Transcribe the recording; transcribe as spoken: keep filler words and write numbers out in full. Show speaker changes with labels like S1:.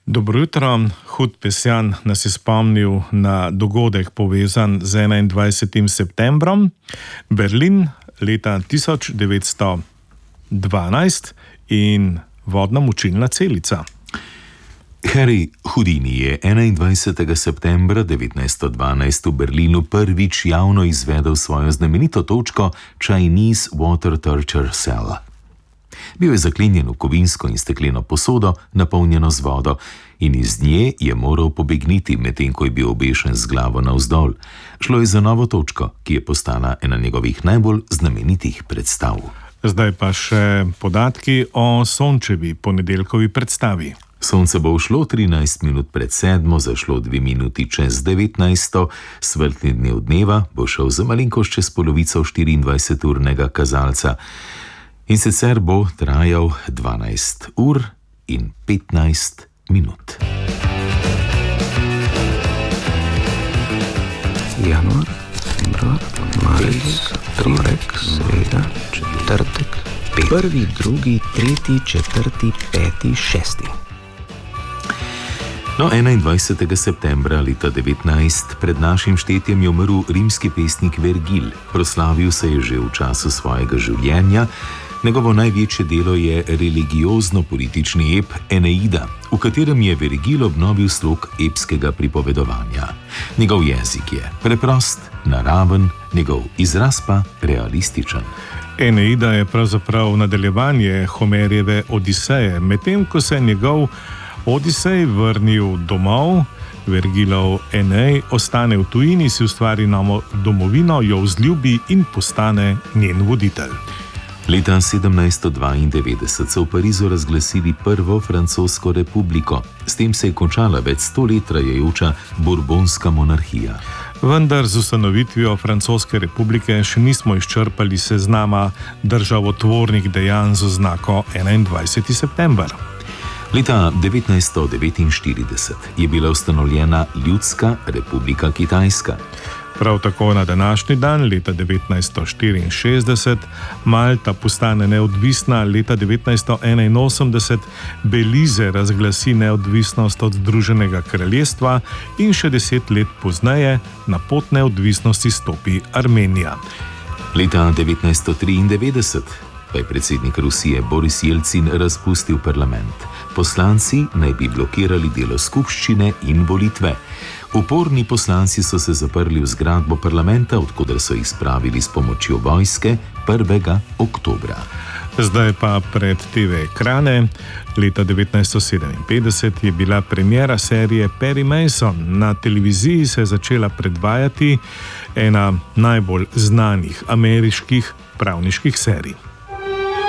S1: Dobro jutro. Hud Pesjan nas je spomnil na dogodek povezan z enaindvajsetim septembrom. Berlin leta tisoč devetsto dvanajst in vodna mučilna celica.
S2: Harry Houdini je enaindvajsetega septembra devetnajststo dvanajst v Berlinu prvič javno izvedel svojo znamenito točko Chinese Water Torture Cell. Bil je zaklenjen v kovinsko in stekleno posodo, napolnjeno z vodo, in iz nje je moral pobegniti, medtem ko je bil obešen z glavo navzdol. Šlo je za novo točko, ki je postala ena njegovih najbolj znamenitih predstav.
S1: Zdaj pa še podatki o Sončevi ponedeljkovi predstavi.
S2: Sonce bo ušlo trinajst minut pred sedmo, zašlo dve minuti čez devetnajsto, svetlni dnev dneva bo šel za malenkost čez polovico štiriindvajseturnega kazalca. In sicer bo trajal dvanajst ur in petnajst minut.
S3: Januar, februar, marec, torek, sreda, četrtek, prvi, drugi, tretji, četrti, peti, šesti.
S2: No, enaindvajsetega septembra leta devetnajst pred našim štetjem je umrl rimski pesnik Vergil. Proslavil se je že v času svojega življenja. Njegovo največje delo je religiozno-politični ep Eneida, v katerem je Vergil obnovil slog epskega pripovedovanja. Njegov jezik je preprost, naraven, njegov izraz pa realističen.
S1: Eneida je pravzaprav nadaljevanje Homerjeve Odiseje, medtem ko se je njegov Odisej vrnil domov, Vergilov Enej ostane v tujini, si ustvari novo domovino, jo vzljubi in postane njen voditelj.
S2: Leta sedemnajststo dvaindevetdeset so v Parizu razglasili prvo francosko republiko. S tem se je končala več sto let trajajoča Bourbonska monarhija.
S1: Vendar z ustanovitvijo francoske republike še nismo izčrpali seznama državotvornih dejanj z oznako enaindvajseti september.
S2: Leta devetnajststo devetinštirideset je bila ustanovljena Ljudska republika Kitajska.
S1: Prav tako na današnji dan, leta devetnajststo štiriinšestdeset, Malta postane neodvisna, leta devetnajststo enainosemdeset Belize razglasi neodvisnost od Združenega kraljestva in še deset let pozneje na pot neodvisnosti stopi Armenija.
S2: Leta devetnajststo triindevetdeset pa je predsednik Rusije Boris Jelcin razpustil parlament. Poslanci naj bi blokirali delo skupščine in volitve. Uporni poslanci so se zaprli v zgradbo parlamenta, odkoder so jih spravili s pomočjo vojske prvega oktobra.
S1: Zdaj pa pred te ve ekrane. Leta devetnajststo sedeminpetdeset je bila premiera serije Perry Mason. Na televiziji se je začela predvajati ena najbolj znanih ameriških pravniških serij.